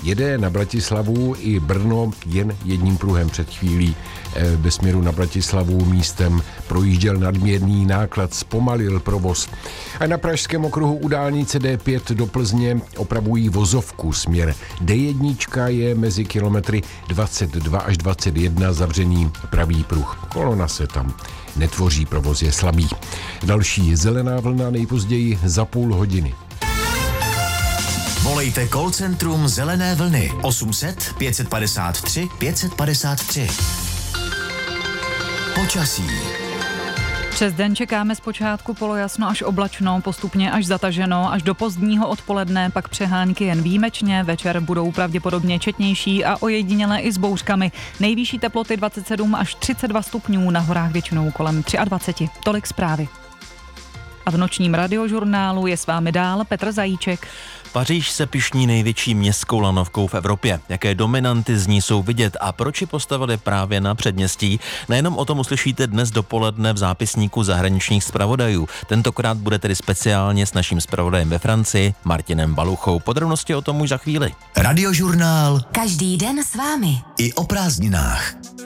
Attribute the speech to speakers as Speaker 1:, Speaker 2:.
Speaker 1: Jede na Bratislavu i Brno jen jedním pruhem. Před chvílí ve směru na Bratislavu místem projížděl nadměrný náklad, zpomalil provoz. A na pražském okruhu u dálnice D5 do Plzně opravují vozovku. Směr D1 je mezi kilometry 22 až 21 zavřený pravý pruh. Kolona se tam netvoří, provoz je slabý. Další zelená vlna nejpozději za půl hodiny.
Speaker 2: Volejte call centrum Zelené vlny 800 553 553. Počasí.
Speaker 3: Přes den čekáme zpočátku polojasno až oblačno, postupně až zataženo, až do pozdního odpoledne, pak přehánky jen výjimečně, večer budou pravděpodobně četnější a ojedinělé i s bouřkami. Nejvyšší teploty 27 až 32 stupňů, na horách většinou kolem 23. Tolik zprávy. A v nočním radiožurnálu je s vámi dál Petr Zajíček.
Speaker 4: Paříž se pyšní největší městskou lanovkou v Evropě. Jaké dominanty z ní jsou vidět a proč ji postavili právě na předměstí? Nejenom o tom uslyšíte dnes dopoledne v zápisníku zahraničních zpravodajů. Tentokrát bude tedy speciálně s naším zpravodajem ve Francii, Martinem Baluchou. Podrobnosti o tom už za chvíli.
Speaker 2: Radiožurnál.
Speaker 5: Každý den s vámi.
Speaker 2: I o prázdninách.